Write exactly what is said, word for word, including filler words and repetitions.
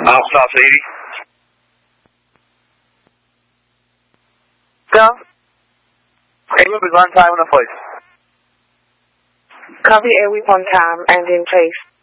South eighty. Go. Airwhip is on time and in place. Copy, airwhip on time and in place.